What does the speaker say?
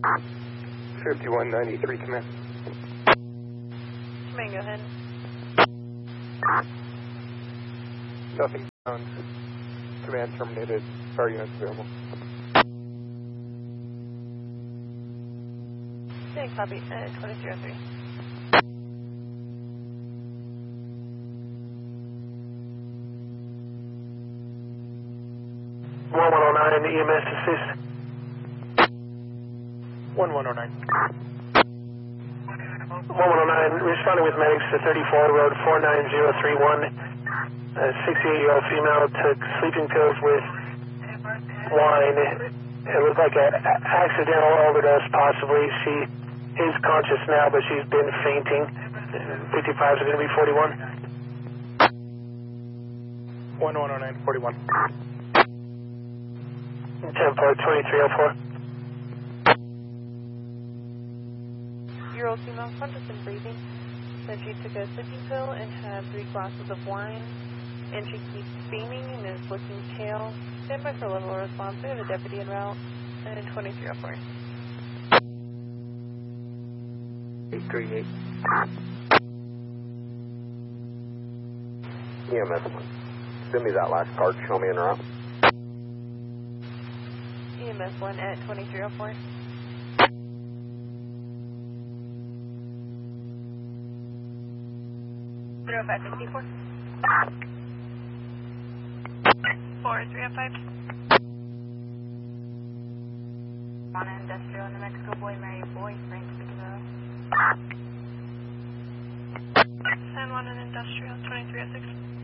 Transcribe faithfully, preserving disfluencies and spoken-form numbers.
fifty-one ninety-three, command. Command, go ahead. Nothing found. Command terminated. Fire units available. Okay, copy. Uh, twenty-three oh three. one one oh nine, E M S assist. one one oh nine. one one oh nine, responding with medics to thirty-four, road four nine zero three one. A sixty-eight-year-old female took sleeping pills with wine. It looked like an accidental overdose, possibly. She is conscious now, but she's been fainting. fifty-fives are going to be forty-one. one one oh nine, forty-one. Tempo twenty-three oh four. Year-old female conscious and breathing. Said she took a sleeping pill and had three glasses of wine, and she keeps beaming and is looking pale. Stand by for level of response. We have a deputy en route, and twenty-three oh four. eight three eight. E M S one. Send me that last card. Show me en route. E M S one at twenty-three oh four. zero five fifty-four. four three oh five. On industrial, New Mexico boy, Mary boy, Frank speaking of. San Juan and industrial, twenty-three oh six.